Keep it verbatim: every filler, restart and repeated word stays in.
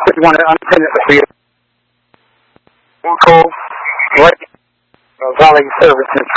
you want to unpin it for you. Info, right, Valley Services